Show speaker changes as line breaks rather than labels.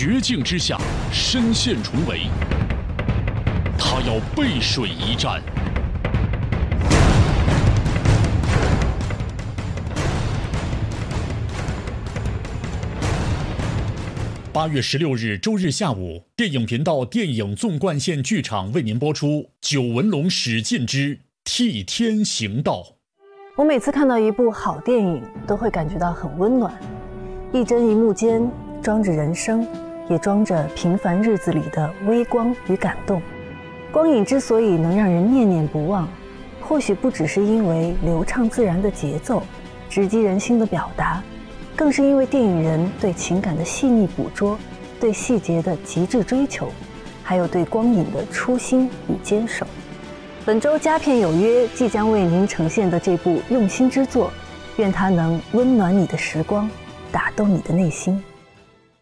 绝境之下身陷重围，他要背水一战。8月16日周日下午，电影频道电影纵贯线剧场为您播出九纹龙史进之替天行道。
我每次看到一部好电影，都会感觉到很温暖。一帧一幕间，装着人生，也装着平凡日子里的微光与感动。光影之所以能让人念念不忘，或许不只是因为流畅自然的节奏，直击人心的表达，更是因为电影人对情感的细腻捕捉，对细节的极致追求，还有对光影的初心与坚守。本周佳片有约即将为您呈现的这部用心之作，愿它能温暖你的时光，打动你的内心。